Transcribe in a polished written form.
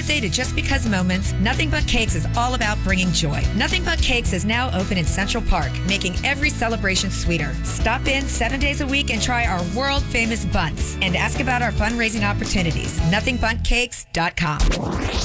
birthday to Just Because moments, Nothing But Cakes is all about bringing joy. Nothing But Cakes is now open in Central Park, making every celebration sweeter. Stop in 7 days a week and try our world-famous buns and ask about our fundraising opportunities. NothingBuntCakes.com.